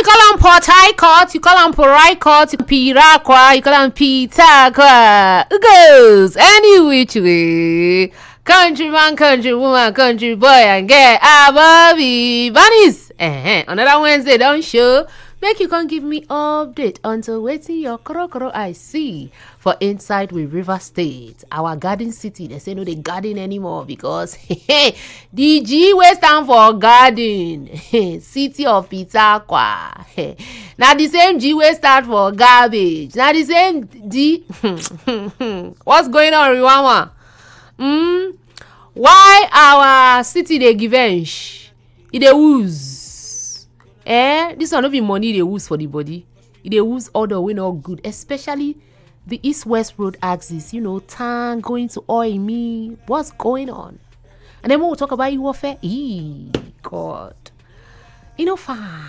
you call them Port Harcourt, you call them Port Harcourt, Pirakwa, you call them Pitakwa. Who goes any which way? Countryman, countrywoman, country boy, and girl, Bobby Bunnies. Another Wednesday, don't show. Make you can give me update until waiting your crocro I see for inside with River State, our garden city. They say no, they garden anymore because the G will stand for garden. City of Pitakwa. Now the same G will stand for garbage. Now the same D. What's going on, Riwama? Why our city they give inch? It they ooze. This one no be money they use for the body. They use all the way not good, especially the east-west road axis. You know, town going to oil me. What's going on? And then when we talk about warfare, God, you know, fine.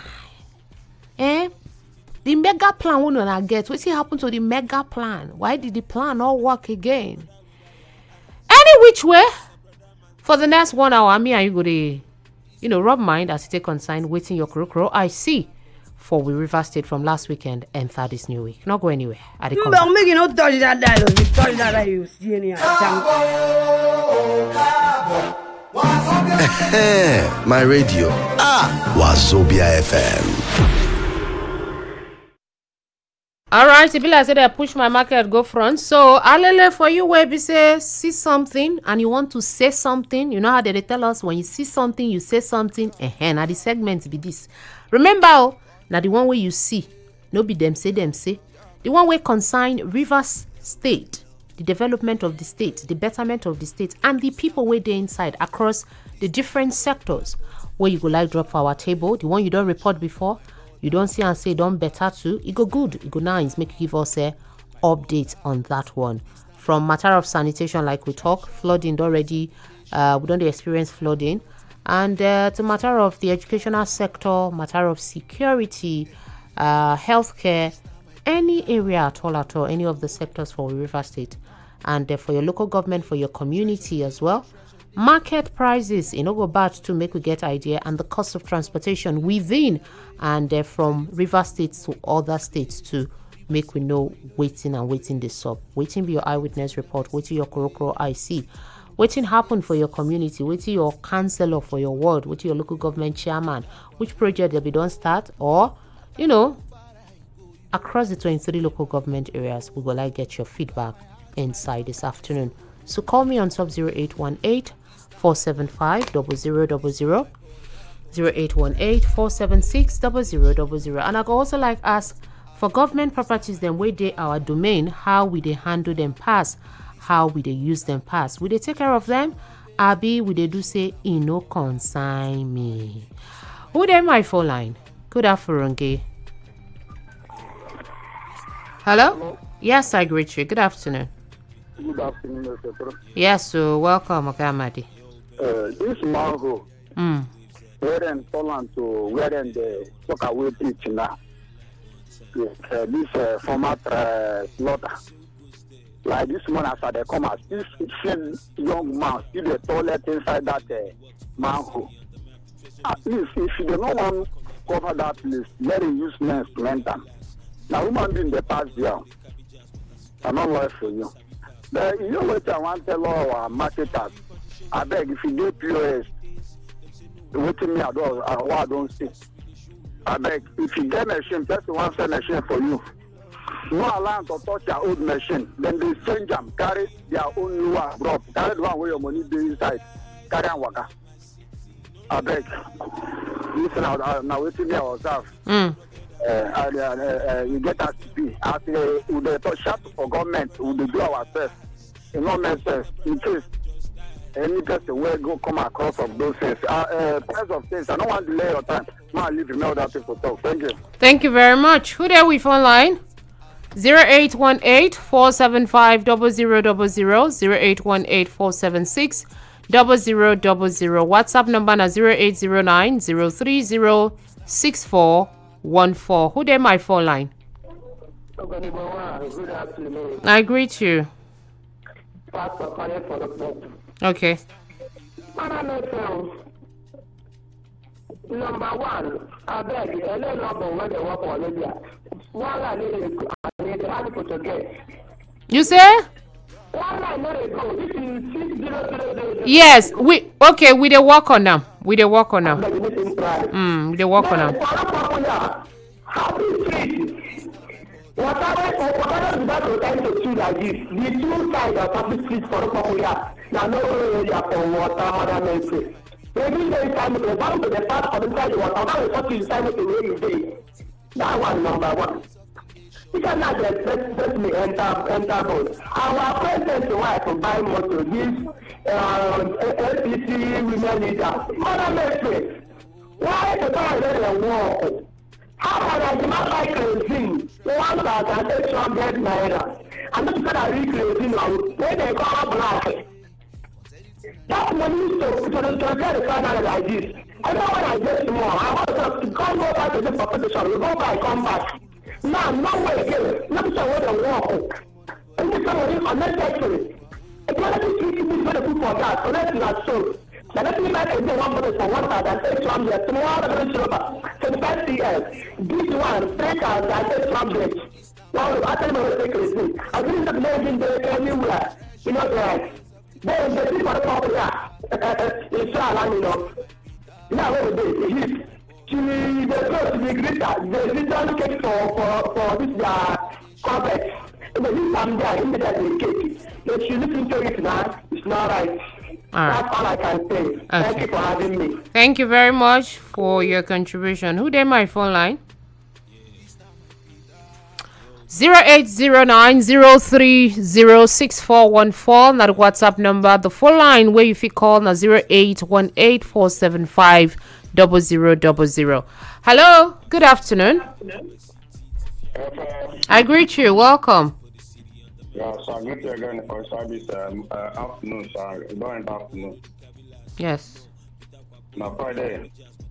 The mega plan we gonna get. What happened to the mega plan? Why did the plan not work again? Any which way, for the next 1 hour, me and you go to, rub mind as you take consign waiting your crow I see for we River State from last weekend and start this new week. Not go anywhere. Don't make you not touch that dialogue. You touch that you see any my radio. Wazobia FM. All right, if I said I push my market go front. So, alele for you where we say see something and you want to say something. You know how they tell us when you see something, you say something. Now the segment be this. Remember, now the one way you see, no be them say. The one way consign Rivers State, the development of the state, the betterment of the state, and the people where they inside across the different sectors where you go like drop for our table. The one you don't report before. You don't see and say don't better too. It go good. It go nice. Make you give us a update on that one. From matter of sanitation, like we talk, flooding already. We don't experience flooding, and to matter of the educational sector, matter of security, healthcare, any area at all, any of the sectors for River State, and for your local government, for your community as well. Market prices, go bad to make we get idea, and the cost of transportation within and from River State to other states to make we know waiting this up. Waiting be your eyewitness report, waiting your Korokoro IC, waiting happen for your community, waiting your councillor for your ward, waiting your local government chairman, which project they don't start, or across the 23 local government areas. We will get your feedback inside this afternoon. So call me on sub 0818 475 0000, 0818 476 0000. And I could also like ask for government properties then where they our domain, how we they handle them pass, how we they use them pass. We they take care of them? Abi we they do say no consign me. Who they my phone line? Good afternoon, Gay. Hello? Yes, I greet you. Good afternoon. Good afternoon, Mr. Yes, so welcome, Okamadi. This mango, where in Poland to where in the Soccer pitch now, this former slaughter. Like this one, as they come as this young man see the toilet inside that mango. At least if you don't want to cover that place, very useless to enter. Now, woman being the past there, I'm not worried for you. But you know what I want to tell our marketers? I beg, if you do POS, waiting me at all, I don't see. I beg, if you get machine, person wants a machine for you. No allow to touch your old machine. Then they change them, carry their own new one, drop. Carry the one where your money be inside. Carry and waka. I beg. Listen out, now waiting me ourselves. You get us to be as with the shop for government, we do ourselves. In no sense, in case any person will go come across of those things. Price of things, I don't want to delay your time. Now leave you know that people talk. Thank you. Thank you very much. Who there with online? 0818 475 0000, 0818 476 0000. WhatsApp number na 0809 030 6414. Who there my phone line? Good afternoon. I greet you. Pastor calling for the pope. Okay. Number one, I beg, and then number when they work on Libya. One I need to have to get. You say? One I know they go. This is 6000. Yes, we dey work on them. We dey work on them. We dey work on them. Happy street. Whatever is about to tend to see like this, the two sides of public street for the popular, now no area for water, other ministry. Maybe they time to come to the part of inside the water, now it's what you decide to where you day. That one number one. You cannot just let me enter both. Our president wife to buy motor, this LPC women leader, other ministry. Why the guy let them walk? How can I demand my kerosene? 1,600 naira. And that's what I read kerosene now. When they call black. That money is to get the final like this. I don't want to get more. I want to come back to the population. We go back, come back. Now, no way again. Not to where they walk. And this one is unnecessary. If you want to treat people for the people for that, so let's not so. Now let me make a one for 1,600. Tomorrow I'm going to show 25 CS. This one, 3,600. Now, I tell you what take it. I didn't have nothing there anywhere. You know that. Then the people are talking about inshallah, you know. Now, what is it? The first degree, the reason cake for this context. The reason I'm there, immediately cake. If you listen to it now, it's not right. All right. That's all I can say. Okay. Thank you for having me. Thank you very much for your contribution. Who did my phone line? 0809030614. That WhatsApp number. The phone line where you fit call na 0818-475-0000. Hello. Good afternoon. I greet you. Welcome. Yeah, so I get you again for service afternoon, sir. Going afternoon. Yes. Now Friday.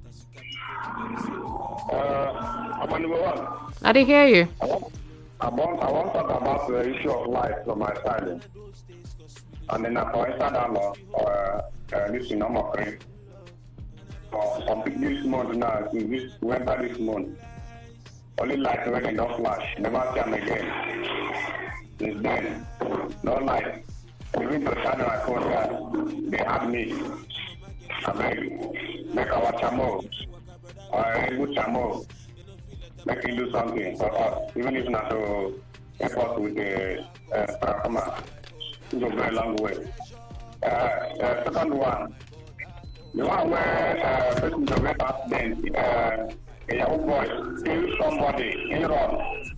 I'm on number one. I didn't hear you. I want to talk about the issue of life from my side. And then for instance, this is my friend. Some people this month now, this winter this month. Only light when they don't flash. Never see them again. Since then, no light. Even to charge my phone here, they have me. I beg, make our chamo, or a good chamo, make him do something for us, even if not to help us with the paracama. It's a very long way. Second one, the one where person to make accident, a young boy kill somebody in wrong.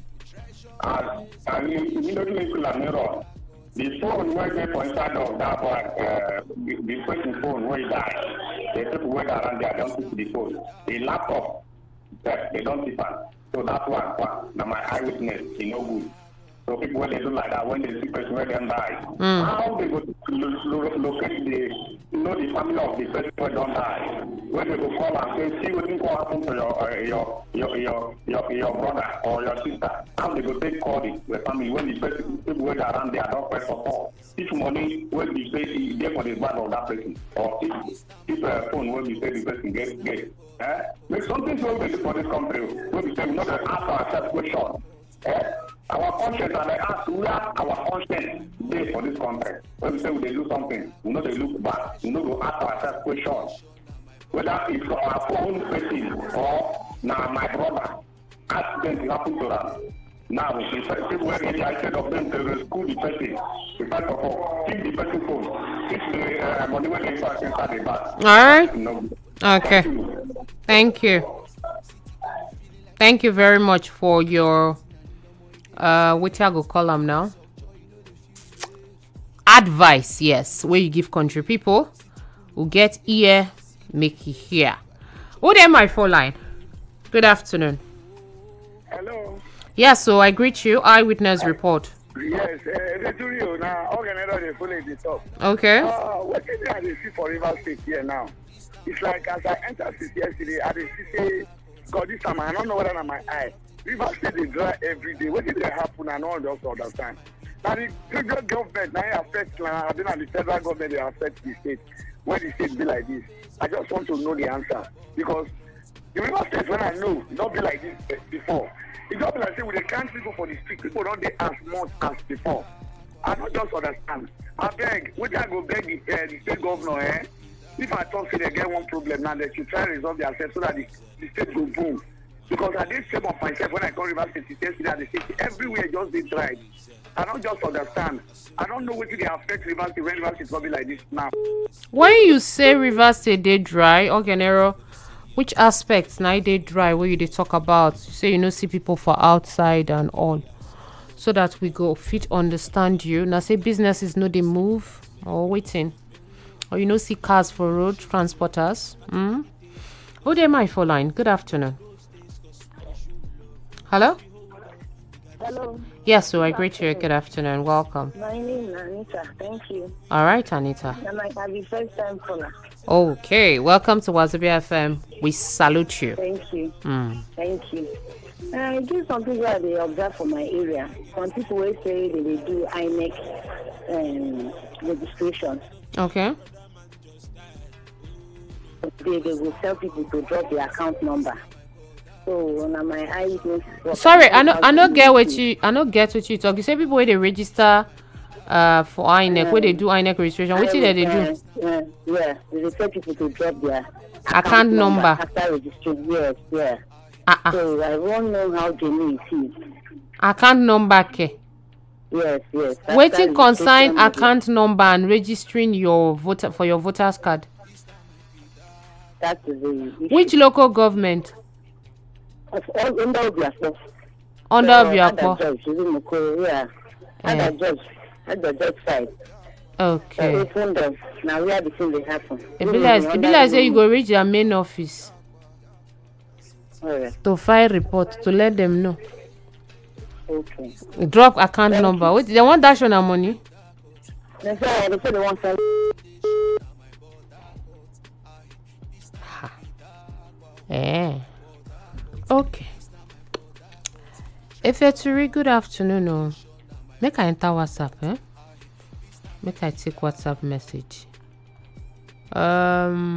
And immediately to the mirror, the phone where they for inside of that boy, the person phone where he died, the people went around there don't see the phone. The laptop, they don't see it. So that's one. Now my eyewitness, he no good. So people when they do like that, when they see person where they die, how they go to locate the family of the person who don't die? When they go call and say, see what happened to your brother or your sister, how they go take call the family when the person people wait around there don't press for call. If money will be paid there for the bad of that person, or if phone will be paid the person get. Make something so big for this country. When we say we not ask ourselves question. Our conscience and I ask where our conscience is for this country. When we say we do something, we know they look back. We know we ask ourselves questions. Whether it's from our own person or now my brother. Accident happened to them. Now, people were instead of them to rescue the person. First of all, keep the person phone. Keep the money when they start inside the bag. All right. No. Okay. Thank you. Thank you very much for your which I go call them now. Advice, yes, where you give country people who get ear, make you hear. Who there my phone line? Good afternoon. Hello. Yeah, so I greet you. Eyewitness report. Yes, now organizer they follow the top. Okay. What is it I see for River State here now? It's like as I entered city yesterday, I see say, God, this time I don't know whether on my eye. River State they dry every day. What did they happen? I don't just understand. Now the federal government now affect. I think the federal government they affect the state. When the state be like this, I just want to know the answer because The River State, when I know, it don't be like this before. It don't be like, say, we can't people for the street. People don't they as much as before. I don't just understand. I beg, what I go beg the state governor, if I talk to they get one problem now, they should try to resolve themselves so that the state will boom. Because I did shame of myself when I come River State, that the city everywhere just did dry. I don't just understand. I don't know what they affect River State when River State will be like this now. When you say River State they dry, Ogenero, which aspects now they dry? Where you they talk about? You say you know see people for outside and all, so that we go fit understand you. Now say businesses know they move or waiting, or you know see cars for road transporters. Who they my for line? Good afternoon. Hello. Hello. Yes, so I greet you. Good afternoon. Welcome. My name is Anita. Thank you. All right, Anita. I'm like the first time caller. Okay, welcome to Wazobia FM. We salute you. Thank you. Thank you. I do something where they observe for my area. Some people will say they will do INEC registration. Okay. They will tell people to drop their account number. So on my eyes. Sorry, I not get what you talk. You say people where they register for INEC, where they do INEC registration. What did they do? Yeah, they tell people to drop their account number after registering. Yes, yeah. So I won't know how genuine it is. Account number, ke? Yes. Waiting consign account number and registering your voters card. That is the issue. Which local government? Under Obiakpo. Under Obiakpo. Yeah. At the judge side. Okay. Now we are the thing they happen. It be like say you go reach their main office. Alright. To file report to let them know. Okay. Drop account number. Wait, they want dash on our money? They say they want to. Okay. If it's very good afternoon, make I enter WhatsApp, Make I take WhatsApp message.